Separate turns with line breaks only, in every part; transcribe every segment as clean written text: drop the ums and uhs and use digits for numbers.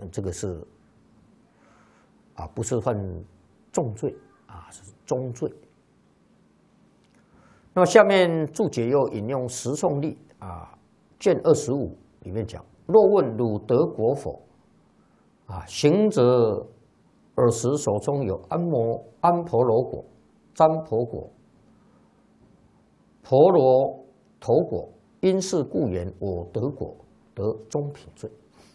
这个是不是犯重罪是中罪。那么下面注解又引用十诵例卷25里面讲：若问汝得果否？行者尔时手中有安婆罗果、占婆果、婆罗头果，因是故言我得果，得中品罪。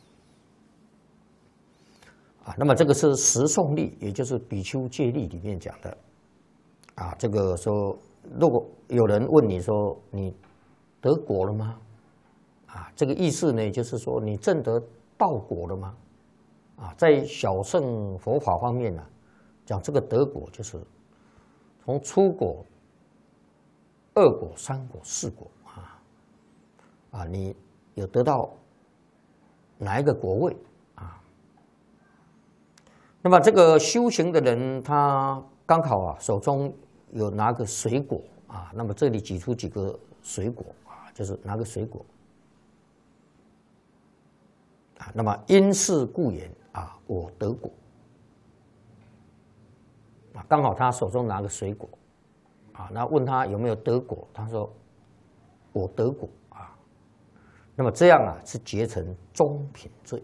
那么这个是十诵例，也就是比丘戒律里面讲的这个说，如果有人问你说你得果了吗？这个意思呢，就是说你证得道果了吗？在小乘佛法方面讲这个得果就是从初果、二果、三果、四果你有得到哪一个果位那么这个修行的人，他刚好手中有拿个水果那么这里举出几个水果就是拿个水果那么因是故言我得果刚好他手中拿个水果那问他有没有得果，他说我得果那么这样是结成中品罪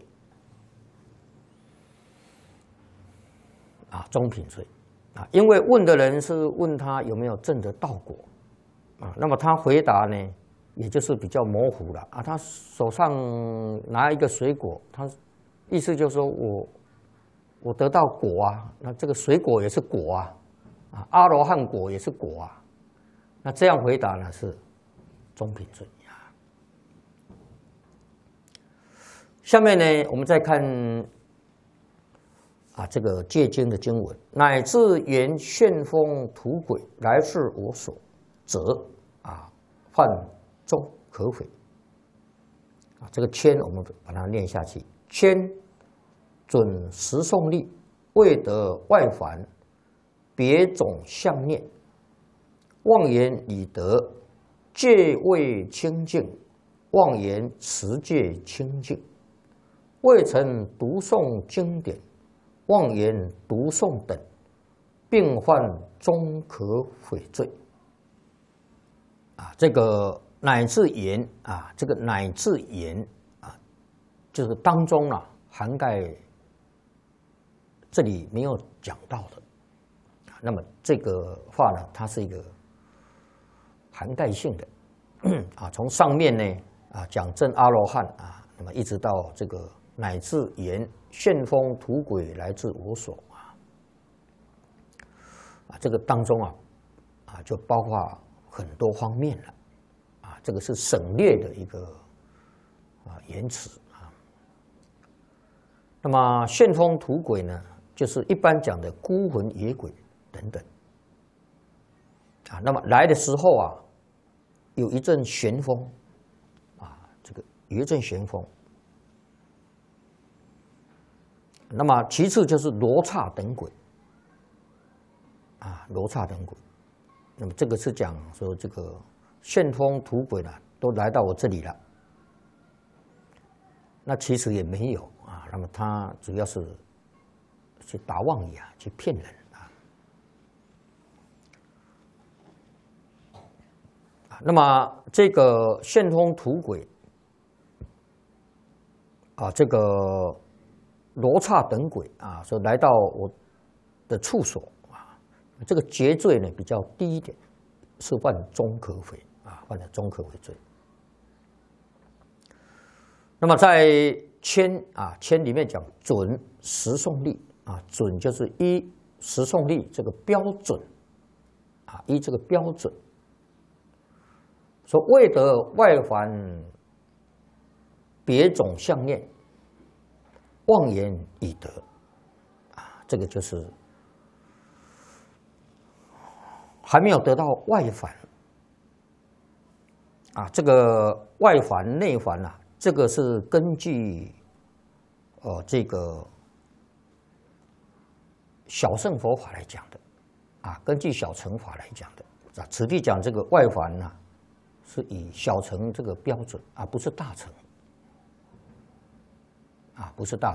中品罪因为问的人是问他有没有证得道果那么他回答呢，也就是比较模糊了他手上拿一个水果，他意思就是说我得到果那这个水果也是果阿罗汉果也是果那这样回答呢是中品罪下面呢，我们再看这个戒经的经文，乃至言旋风土鬼来至我所，则犯中可悔这个谦我们把它念下去，谦准十诵例，未得外凡，别种相念，妄言已得，戒未清净，妄言持戒清净，未曾读诵经典，妄言读诵等，并犯中可悔罪这个乃至言这个乃至言就是当中涵盖这里没有讲到的那么这个话呢，它是一个涵盖性的从上面呢讲证阿罗汉那么一直到这个乃至言旋风土鬼来自我所这个当中就包括很多方面了这个是省略的一个言辞那么旋风土鬼呢，就是一般讲的孤魂野鬼等等那么来的时候有一阵旋风这个有一阵旋风。那么其次就是罗刹等鬼罗刹等鬼。那么这个是讲说这个旋风土鬼都来到我这里了。那其实也没有那么他主要是去打妄语去骗人那么这个旋风土鬼这个罗刹等鬼说来到我的处所这个结罪呢比较低一点，是犯中可悔犯了中可悔罪。那么在谦里面讲准十诵例准就是依十诵例这个标准依这个标准说未得外凡别种相念，妄言已得这个就是还没有得到外凡这个外凡内凡这个是根据这个小乘佛法来讲的根据小乘法来讲的此地讲这个外凡是以小乘这个标准不是大乘不是大乘